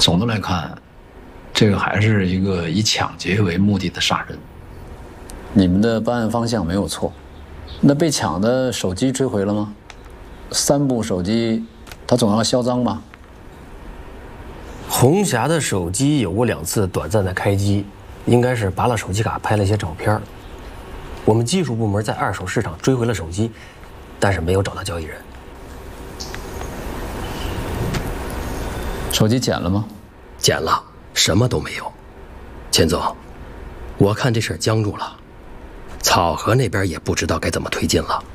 总的来看，这个还是一个以抢劫为目的的杀人。 你们的办案方向没有错，那被抢的手机追回了吗？3部手机，他总要销赃吧？ 红霞的手机有过2次短暂的开机，应该是拔了手机卡拍了一些照片。我们技术部门在二手市场追回了手机，但是没有找到交易人。 手机捡了吗？ 捡了，什么都没有。钱总，我看这事儿僵住了，草河那边也不知道该怎么推进了。